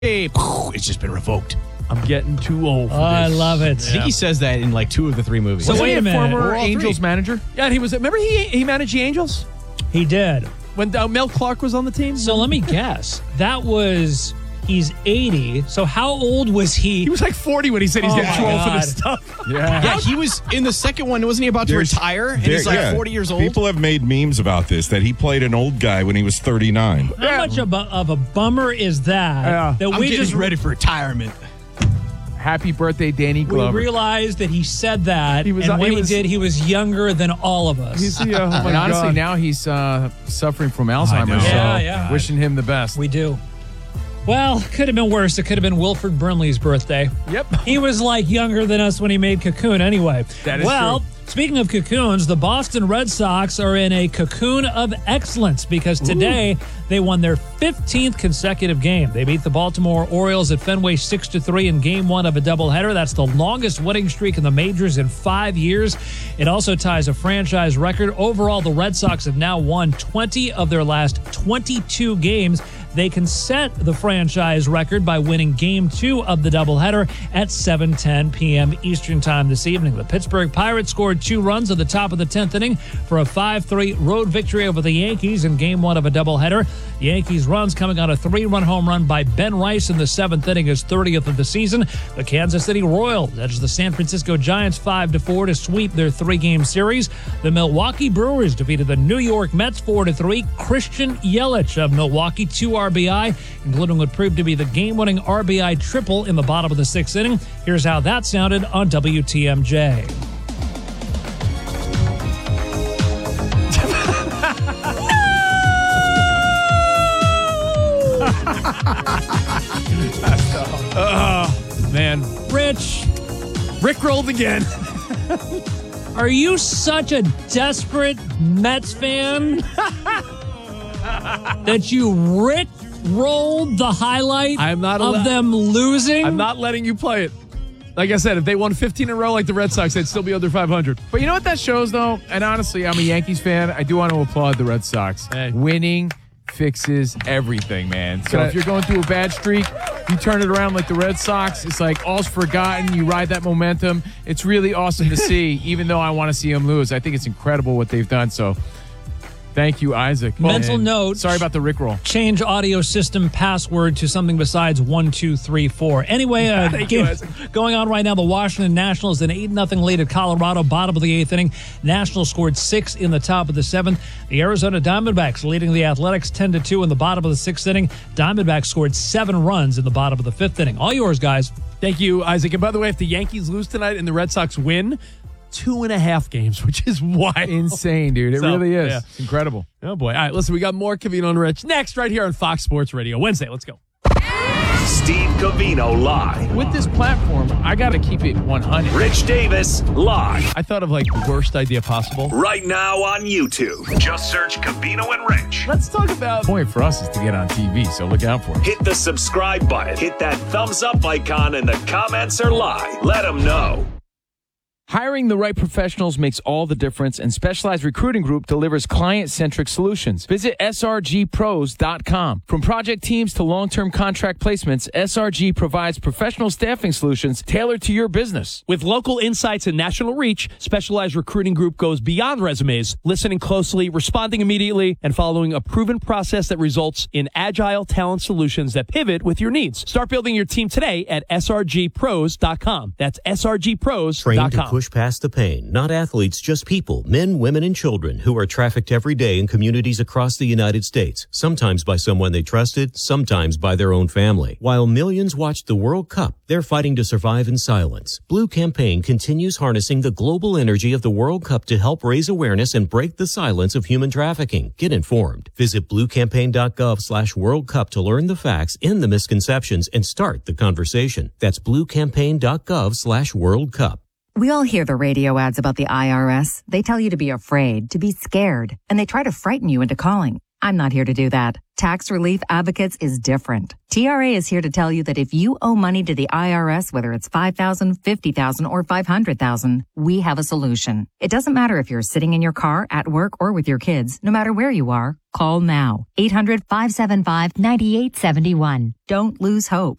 Hey, it's just been revoked. I'm getting too old for this. I love it. I think he says that in like 2 of the 3 movies. So wait a minute. Former Angels manager? Yeah, he was. Remember he managed the Angels He did. when Mel Clark was on the team? So let me guess. He's 80. So how old was he? He was like 40 when he said he's getting too old for this God. stuff. Yeah, he was in the second one. Wasn't he about to retire? And he's like 40 years old. People have made memes about this, that he played an old guy when he was 39. How much of a bummer is that? That I'm we getting just ready for retirement. Happy birthday, Danny we Glover. realized that he said that, He was- and when he he was- did, he was younger than all of us. and honestly, now he's suffering from Alzheimer's. So Yeah. wishing him the best. We do. Well, could have been worse. It could have been Wilford Brimley's birthday. Yep. He was like younger than us when he made Cocoon anyway. That is true. Speaking of cocoons, the Boston Red Sox are in a cocoon of excellence because today they won their 15th consecutive game. They beat the Baltimore Orioles at Fenway 6-3 in game 1 of a doubleheader. That's the longest winning streak in the majors in 5 years. It also ties a franchise record. Overall, the Red Sox have now won 20 of their last 22 games. They can set the franchise record by winning Game 2 of the doubleheader at 7:10 p.m. Eastern Time this evening. The Pittsburgh Pirates scored 2 runs at the top of the 10th inning for a 5-3 road victory over the Yankees in Game 1 of a doubleheader. The Yankees' runs coming on a 3-run home run by Ben Rice in the 7th inning, his 30th of the season. The Kansas City Royals edged the San Francisco Giants 5-4 to sweep their 3-game series. The Milwaukee Brewers defeated the New York Mets 4-3. Christian Yelich of Milwaukee 2 RBI, including what proved to be the game-winning RBI triple in the bottom of the 6th inning. Here's how that sounded on WTMJ. Man. Rick rolled again. Are you such a desperate Mets fan that you Rick rolled the highlight of them losing? I'm not letting you play it. Like I said, if they won 15 in a row like the Red Sox, they'd still be under 500. But you know what that shows, though? And honestly, I'm a Yankees fan. I do want to applaud the Red Sox. Hey. Winning fixes everything, man. So if you're going through a bad streak, you turn it around like the Red Sox. It's like all's forgotten. You ride that momentum. It's really awesome to see, even though I want to see them lose. I think it's incredible what they've done. So thank you, Isaac. Mental note. Sorry about the Rickroll. Change audio system password to something besides 1, 2, 3, 4. Anyway, going on right now, the Washington Nationals an 8-0 lead at Colorado, bottom of the 8th inning. Nationals scored 6 in the top of the 7th. The Arizona Diamondbacks leading the Athletics 10-2 in the bottom of the 6th inning. Diamondbacks scored 7 runs in the bottom of the 5th inning. All yours, guys. Thank you, Isaac. And by the way, if the Yankees lose tonight and the Red Sox win, 2.5 games, which is wild. Insane, dude. It really is. yeah. It's incredible. Oh, boy. All right, listen, we got more Covino and Rich next right here on Fox Sports Radio. Wednesday, let's go. Steve Covino live. With this platform, I got to keep it 100. Rich Davis live. I thought of like the worst idea possible. Right now on YouTube. Just search Covino and Rich. Let's talk about... The point for us is to get on TV, so look out for it. Hit the subscribe button. Hit that thumbs up icon, and the comments are live. Let them know. Hiring the right professionals makes all the difference, and Specialized Recruiting Group delivers client-centric solutions. Visit srgpros.com. From project teams to long-term contract placements, SRG provides professional staffing solutions tailored to your business. With local insights and national reach, Specialized Recruiting Group goes beyond resumes, listening closely, responding immediately, and following a proven process that results in agile talent solutions that pivot with your needs. Start building your team today at srgpros.com. That's srgpros.com. Trained to push past the pain. Not athletes, just people, men, women, and children who are trafficked every day in communities across the United States, sometimes by someone they trusted, sometimes by their own family. While millions watched the World Cup, they're fighting to survive in silence. Blue Campaign continues harnessing the global energy of the World Cup to help raise awareness and break the silence of human trafficking. Get informed. Visit bluecampaign.gov/World Cup to learn the facts, end the misconceptions, and start the conversation. That's bluecampaign.gov/World Cup. We all hear the radio ads about the IRS. They tell you to be afraid, to be scared, and they try to frighten you into calling. I'm not here to do that. Tax Relief Advocates is different. TRA is here to tell you that if you owe money to the IRS, whether it's $5,000, $50,000, or $500,000, we have a solution. It doesn't matter if you're sitting in your car, at work, or with your kids. No matter where you are, call now. 800-575-9871. Don't lose hope.